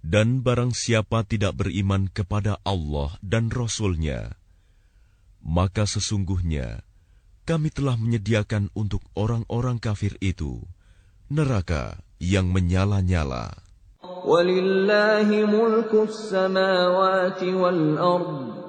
Dan barang siapa tidak beriman kepada Allah dan Rasul-Nya, maka sesungguhnya kami telah menyediakan untuk orang-orang kafir itu neraka yang menyala-nyala. وَلِلَّهِ مُلْكُ السَّمَاوَاتِ وَالْأَرْضِ